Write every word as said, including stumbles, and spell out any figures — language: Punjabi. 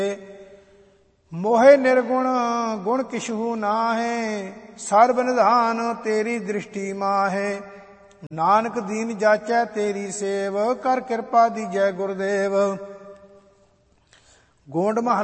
ਮੋਹਿ ਨਿਰਗੁਣ ਗੁਣ ਕਿਛੂ ਨਾਹਿ, ਸਰਬ ਨਿਧਾਨ ਤੇਰੀ ਦ੍ਰਿਸ਼ਟੀ ਮਾਹਿ। ਨਾਨਕ ਦੀਨ ਜਾਚੈ ਤੇਰੀ ਸੇਵ, ਕਰ ਕਿਰਪਾ ਦੀਜੈ ਗੁਰਦੇਵ। ਗੋਂਡ ਮਹੱਲਾ